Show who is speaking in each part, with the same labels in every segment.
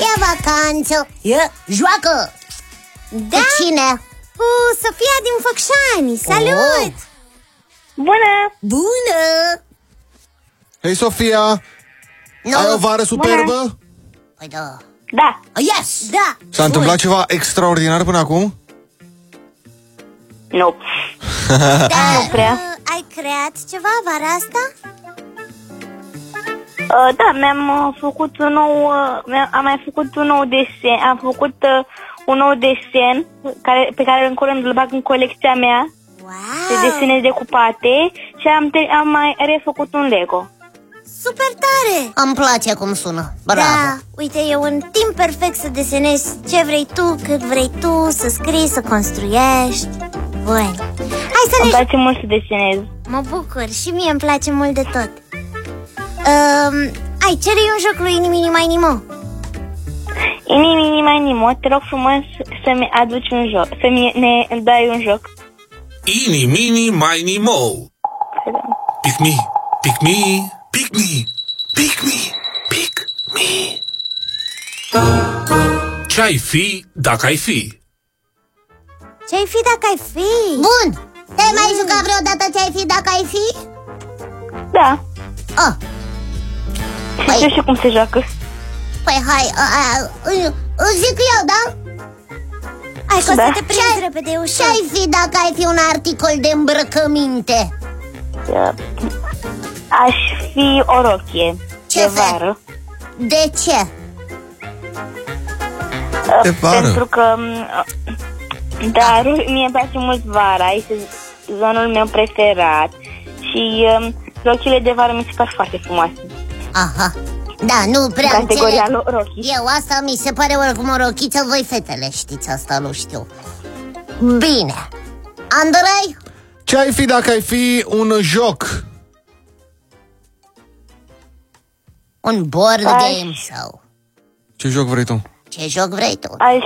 Speaker 1: E vacanță. Joacă.
Speaker 2: Da?
Speaker 1: Cu cine?
Speaker 2: Cu Sofia din Făcșani. Salut!
Speaker 3: Bună!
Speaker 1: Bună.
Speaker 4: Hei, Sofia!
Speaker 1: No.
Speaker 4: Ai o vară superbă?
Speaker 1: Păi da.
Speaker 3: Da.
Speaker 1: Yes.
Speaker 2: Da.
Speaker 4: S-a întâmplat ceva extraordinar până acum?
Speaker 3: Nu.
Speaker 2: Da,
Speaker 3: Nu prea.
Speaker 2: ai creat ceva vara asta?
Speaker 3: Da, mi-am făcut un nou... am mai făcut un nou desen. Am făcut un nou desen pe care în curând îl bag în colecția mea de
Speaker 2: Wow!
Speaker 3: desene decupate și am mai refăcut un Lego.
Speaker 2: Super tare!
Speaker 1: Îmi place cum sună. Bravo.
Speaker 2: Da, uite, e un timp perfect să desenezi ce vrei tu, cât vrei tu, să scrii, să construiești. Bun. Hai să
Speaker 3: Îmi
Speaker 2: ne...
Speaker 3: place mult să desenez.
Speaker 2: Mă bucur, și mie îmi place mult de tot. Ai, cere-i un joc lui Ini, Mini, Mai, Nimo.
Speaker 3: Ini, mini, mai, nimo, te rog frumos să-mi aduci un joc, ne dai un joc.
Speaker 5: Ini, mini, mini, mo. Pick me, pick me, pick me, pick me, pick me. Ce-ai fi dacă ai fi?
Speaker 2: Ce-ai fi dacă ai fi?
Speaker 1: Bun. Te-ai mai jucat vreodată ce-ai fi dacă ai fi?
Speaker 3: Da.
Speaker 1: Oh.
Speaker 3: Știu și cum se joacă.
Speaker 1: Păi hai, zic eu, da?
Speaker 2: Hai că o
Speaker 3: Da.
Speaker 2: să te prinzi repede, e ușor.
Speaker 1: Ce-ai fi dacă ai fi un articol de îmbrăcăminte?
Speaker 3: Aș fi o rochie
Speaker 1: Ce
Speaker 3: de
Speaker 1: fel?
Speaker 3: vară.
Speaker 1: De ce?
Speaker 4: De vară.
Speaker 3: Pentru că dar mie îmi place mult vara. Este zonul meu preferat. Și rochile de vară mi se par foarte frumoase.
Speaker 1: Aha. Da, nu prea
Speaker 3: Categoria
Speaker 1: înțeleg.
Speaker 3: rochii.
Speaker 1: Eu asta mi se pare oricum o rochiță. Voi fetele știți asta, nu știu. Bine. Andrei?
Speaker 4: Ce-ai fi dacă ai fi un joc?
Speaker 1: Un board
Speaker 3: Aș-
Speaker 1: game sau
Speaker 4: Ce joc vrei tu?
Speaker 1: ce joc vrei tu?
Speaker 3: Aș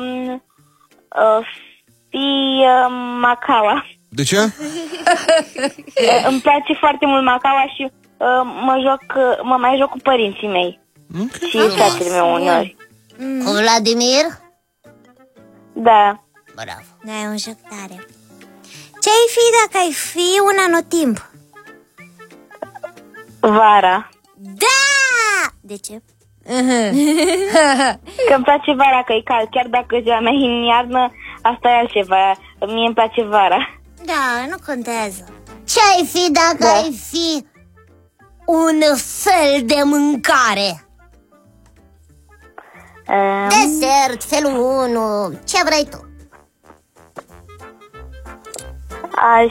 Speaker 3: fi Macaua.
Speaker 4: De ce?
Speaker 3: Îmi place foarte mult Macaua și mă mai joc cu părinții mei. Și fratele meu uneori.
Speaker 1: Cu Vladimir?
Speaker 3: Da.
Speaker 1: Bravo.
Speaker 2: Da, e un joc tare. Ce-ai fi dacă ai fi un anotimp?
Speaker 3: Vara.
Speaker 2: Da! De ce?
Speaker 3: Că îmi place vara, că e cald. Chiar dacă ziua mea e în iarnă, asta e altceva. Mie îmi place vara.
Speaker 2: Da, nu contează.
Speaker 1: Ce-ai fi dacă
Speaker 3: Da.
Speaker 1: ai fi un fel de mâncare? Desert, felul 1, ce vrei tu?
Speaker 3: Aș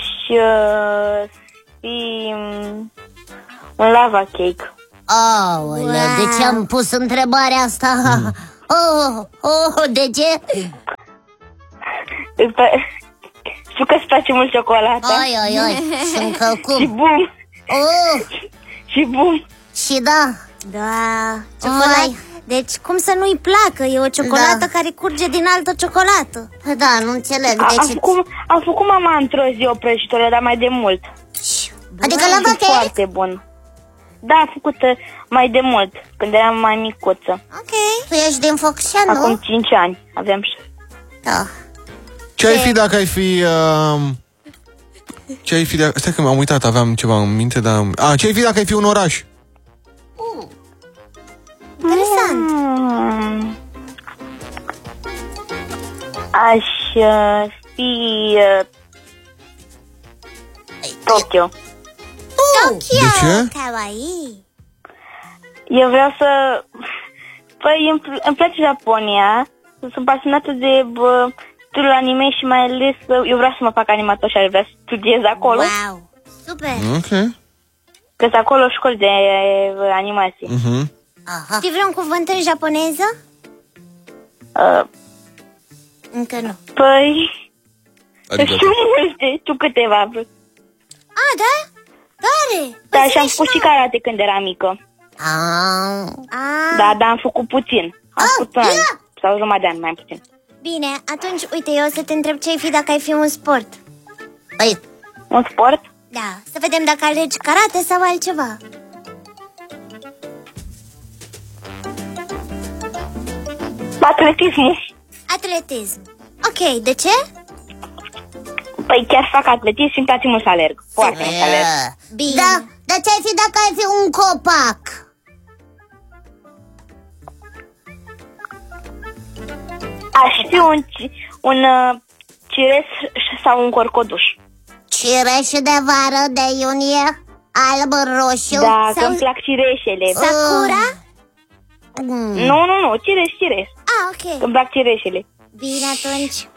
Speaker 3: fi un lava cake.
Speaker 1: Aoleu, de ce am pus întrebarea asta? De ce?
Speaker 3: Știu că îți place mult ciocolata.
Speaker 1: Ai, sunt
Speaker 3: Și
Speaker 1: călcum.
Speaker 3: bum. Și bum.
Speaker 1: Și da.
Speaker 2: Da, ciocolată.
Speaker 1: Ai.
Speaker 2: Deci cum să nu-i placă? E o ciocolată
Speaker 1: Da.
Speaker 2: care curge din altă ciocolată.
Speaker 1: Da, nu înțeleg de
Speaker 3: Am
Speaker 1: ce.
Speaker 3: făcut mama într-o zi o prăjitură, dar mai de mult.
Speaker 1: Adică la
Speaker 3: Și
Speaker 1: vache?
Speaker 3: foarte bun. Da, am făcut mai de mult, când eram mai micuță.
Speaker 2: Ok.
Speaker 1: Tu ești din Focșani,
Speaker 3: Acum
Speaker 1: nu?
Speaker 3: 5 ani aveam și...
Speaker 1: Da.
Speaker 4: Ce-ai fi dacă ai fi... Ce-ai fi dacă... Stai că m-am uitat, aveam ceva în minte, dar... Ce-ai fi dacă ai fi un oraș?
Speaker 2: Interesant.
Speaker 3: Aș fi Tokyo.
Speaker 2: Tokyo.
Speaker 4: De ce?
Speaker 2: Kawaii.
Speaker 3: Eu vreau să... Păi îmi place Japonia. Sunt pasionată de studiul anime și mai ales eu vreau să mă fac animator și aș vrea să studiez acolo.
Speaker 2: Wow. Super.
Speaker 4: Ok.
Speaker 3: Că sunt acolo școli de animație.
Speaker 1: Aha.
Speaker 2: Știi vreun cuvânt în japoneză? Încă nu.
Speaker 3: Păi...
Speaker 4: Adică...
Speaker 3: Știu multe, știu câteva.
Speaker 2: Da? Tare.
Speaker 3: Da, și am făcut și karate când eram mică. Da, dar am făcut puțin. Am făcut un an. Sau jumătate de an, mai puțin.
Speaker 2: Bine, atunci, uite, eu o să te întreb ce-ai fi dacă ai fi un sport.
Speaker 1: Păi,
Speaker 3: Un sport?
Speaker 2: Da, să vedem dacă alegi karate sau altceva.
Speaker 3: Atletismul.
Speaker 2: Atletism. Ok, de ce?
Speaker 3: Păi chiar fac atletism și îmi place mult să alerg. Foarte mult să alerg.
Speaker 2: Bine.
Speaker 1: Da, dar ce-ai fi dacă ai fi un copac?
Speaker 3: Aș fi un cireș sau un corcoduș.
Speaker 1: Cireșul de vară, de iunie, alb, roșu.
Speaker 3: Da,
Speaker 2: Sau-
Speaker 3: că-mi plac cireșele.
Speaker 2: Sakura?
Speaker 3: Nu, cireș.
Speaker 2: Ah, ok.
Speaker 3: Îmi plac cireșele.
Speaker 2: Bine atunci.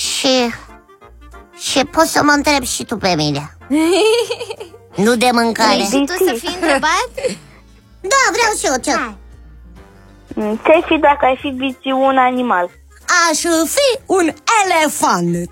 Speaker 1: Și poți să mă întrebi și tu pe mine. Nu de mâncare.
Speaker 2: Vrei și tu să fii întrebat?
Speaker 1: Da, vreau și eu ce.
Speaker 2: Hai.
Speaker 3: Ce-ai fi dacă ai fi un animal?
Speaker 1: Aș fi un elefant.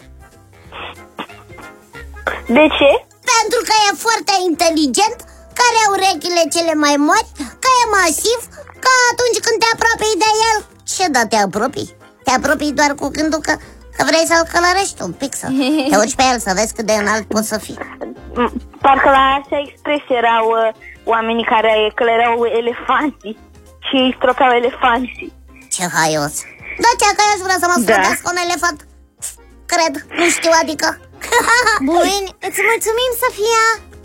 Speaker 3: De ce?
Speaker 1: Pentru că e foarte inteligent, care are urechile cele mai mari, că e masiv, că atunci când te apropii de el, ce da te apropii? Te apropii doar cu gândul că vrei să-l călărești un pic, să te urci pe el, să vezi cât de înalt poți să fii.
Speaker 3: Parcă la așa expresie erau oamenii care călăreau elefanții și îi stropeau elefanții.
Speaker 1: Ce haios. Da, ce că aș vrea să mă strădească un elefant. Cred, nu știu, adică.
Speaker 2: Bun, îți mulțumim, Sofia.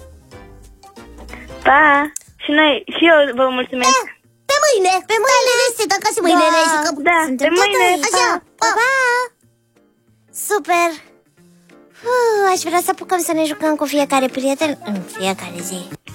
Speaker 3: Pa! Și eu vă mulțumesc.
Speaker 1: Pe mâine, liniștită, că și mâine ne jucăm.
Speaker 3: Da,
Speaker 2: Suntem
Speaker 3: pe mâine.
Speaker 2: toate.
Speaker 1: Așa,
Speaker 2: Pa, pa. Super. Aș vrea să apucăm să ne jucăm cu fiecare prieten în fiecare zi.